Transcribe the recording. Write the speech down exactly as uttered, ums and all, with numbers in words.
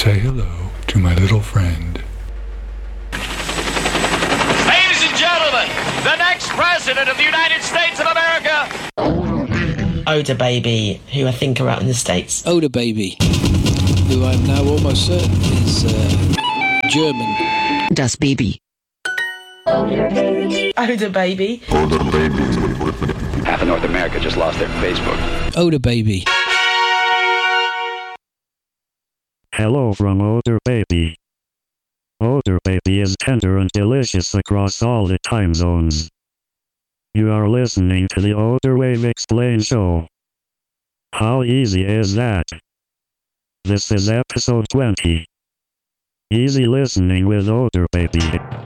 say hello to my little friend. Ladies and gentlemen, the next president of the United States of America. Oda Baby, who I think are out in the States. Oda Baby, who I'm now almost certain is uh, German. Das Baby. Oda Baby. Oda Baby. Half of North America just lost their Facebook. Oda Baby. Hello from Oda Baby. Oda Baby is tender and delicious across all the time zones. You are listening to the Oda Wave Explain Show. How easy is that? This is episode twenty. Easy listening with Oda Baby.